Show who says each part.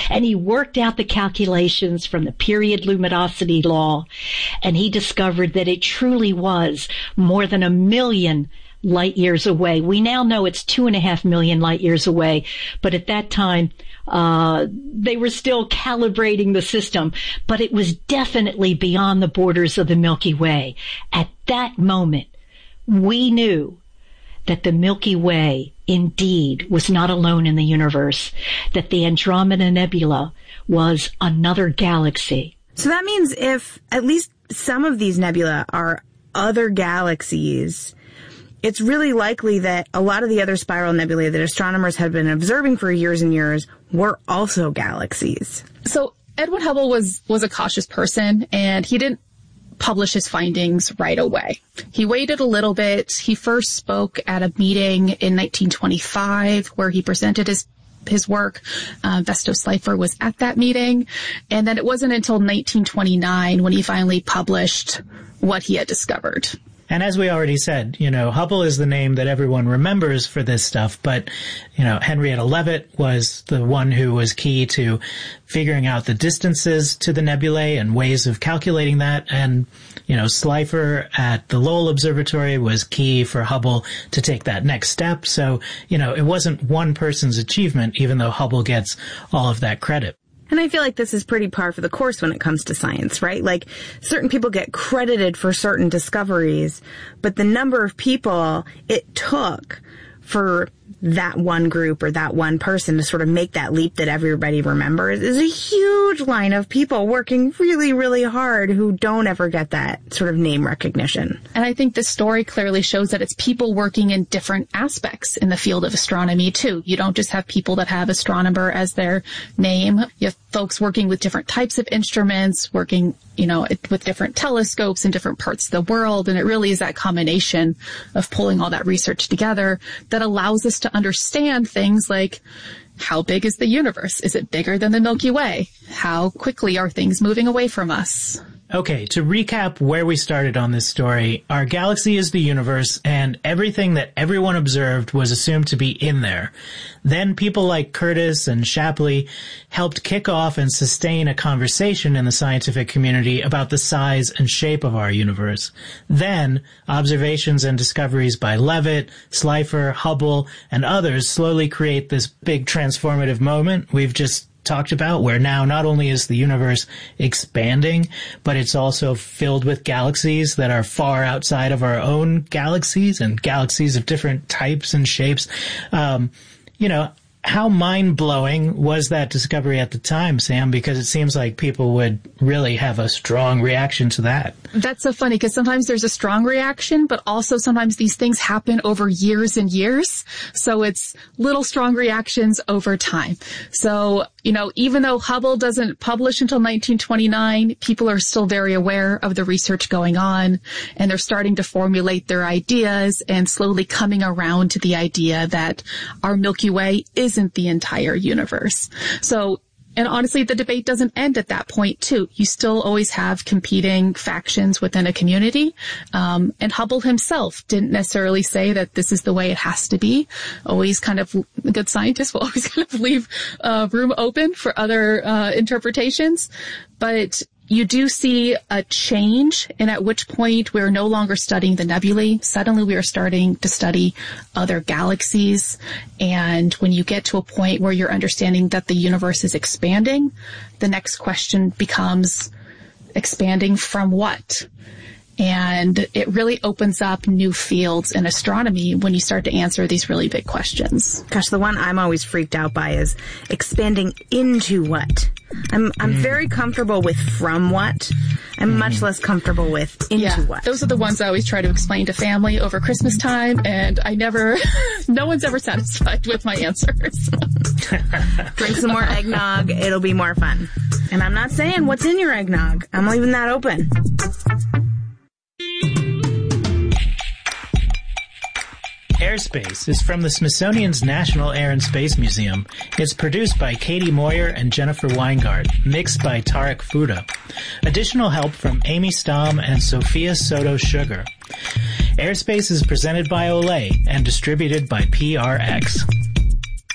Speaker 1: And he worked out the calculations from the period luminosity law, and he discovered that it truly was more than 1 million light years away. We now know it's 2.5 million light years away, but at that time, they were still calibrating the system, but it was definitely beyond the borders of the Milky Way. At that moment, we knew that the Milky Way indeed was not alone in the universe, that the Andromeda Nebula was another galaxy.
Speaker 2: So that means if at least some of these nebula are other galaxies, it's really likely that a lot of the other spiral nebulae that astronomers had been observing for years and years were also galaxies.
Speaker 3: So Edwin Hubble was a cautious person, and he didn't publish his findings right away. He waited a little bit. He first spoke at a meeting in 1925 where he presented his work. Vesto Slipher was at that meeting. And then it wasn't until 1929 when he finally published what he had discovered.
Speaker 4: And as we already said, Hubble is the name that everyone remembers for this stuff, but, Henrietta Leavitt was the one who was key to figuring out the distances to the nebulae and ways of calculating that. And, Slipher at the Lowell Observatory was key for Hubble to take that next step. So, it wasn't one person's achievement, even though Hubble gets all of that credit.
Speaker 2: And I feel like this is pretty par for the course when it comes to science, right? Like, certain people get credited for certain discoveries, but the number of people it took for that one group or that one person to sort of make that leap that everybody remembers is a huge line of people working really, really hard who don't ever get that sort of name recognition.
Speaker 3: And I think this story clearly shows that it's people working in different aspects in the field of astronomy, too. You don't just have people that have astronomer as their name. You have folks working with different types of instruments, working with different telescopes in different parts of the world. And it really is that combination of pulling all that research together that allows us to understand things like, how big is the universe? Is it bigger than the Milky Way? How quickly are things moving away from us?
Speaker 4: Okay, to recap where we started on this story, our galaxy is the universe, and everything that everyone observed was assumed to be in there. Then people like Curtis and Shapley helped kick off and sustain a conversation in the scientific community about the size and shape of our universe. Then, observations and discoveries by Leavitt, Slipher, Hubble, and others slowly create this big transformative moment we've just talked about, where now not only is the universe expanding, but it's also filled with galaxies that are far outside of our own galaxies and galaxies of different types and shapes. How mind-blowing was that discovery at the time, Sam? Because it seems like people would really have a strong reaction to that.
Speaker 3: That's so funny, because sometimes there's a strong reaction, but also sometimes these things happen over years and years. So it's little strong reactions over time. So, even though Hubble doesn't publish until 1929, people are still very aware of the research going on, and they're starting to formulate their ideas and slowly coming around to the idea that our Milky Way isn't the entire universe. So, and honestly, the debate doesn't end at that point, too. You still always have competing factions within a community. And Hubble himself didn't necessarily say that this is the way it has to be. Always kind of, good scientists will always kind of leave room open for other interpretations. But you do see a change, and at which point we're no longer studying the nebulae. Suddenly we are starting to study other galaxies. And when you get to a point where you're understanding that the universe is expanding, the next question becomes, expanding from what? And it really opens up new fields in astronomy when you start to answer these really big questions.
Speaker 2: Gosh, the one I'm always freaked out by is expanding into what? I'm very comfortable with from what. I'm much less comfortable with into what.
Speaker 3: Those are the ones I always try to explain to family over Christmas time, and no one's ever satisfied with my answers.
Speaker 2: Drink some more eggnog. It'll be more fun. And I'm not saying what's in your eggnog. I'm leaving that open.
Speaker 4: Airspace is from the Smithsonian's National Air and Space Museum. It's produced by Katie Moyer and Jennifer Weingart, mixed by Tarek Fuda. Additional help from Amy Stamm and Sophia Soto Sugar. Airspace is presented by Olay and distributed by PRX.